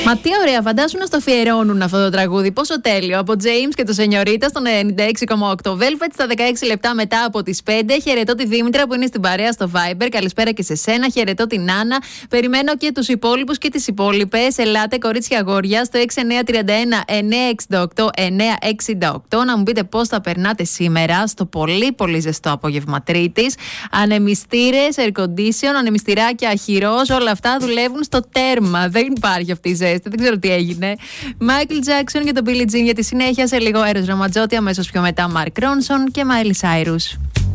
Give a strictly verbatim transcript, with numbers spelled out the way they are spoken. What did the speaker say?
Μα τι ωραία, φαντάσου να στο αφιερώνουν αυτό το τραγούδι. Πόσο τέλειο. Από James και το Σενιωρίτα στον ενενήντα έξι κόμμα οκτώ. Velvet στα δεκαέξι λεπτά μετά από τις πέντε. Χαιρετώ τη Δήμητρα που είναι στην παρέα στο Viber. Καλησπέρα και σε σένα. Χαιρετώ την Άννα. Περιμένω και τους υπόλοιπους και τις υπόλοιπες. Ελάτε, κορίτσια αγόρια, στο έξι εννιά τρία ένα εννιά έξι οκτώ εννιά έξι οκτώ να μου πείτε πώς θα περνάτε σήμερα στο πολύ πολύ ζεστό απόγευμα Τρίτης. Ανεμιστήρες, air condition, ανεμιστηράκια, χειρός, όλα αυτά δουλεύουν στο τέρμα. Δεν υπάρχει αυτή η ζέστη, δεν ξέρω τι έγινε. Michael Jackson και τον Billie Jean για τη συνέχεια. Σε λίγο Eros Ramazzotti, αμέσως πιο μετά Mark Ronson και Miley Cyrus.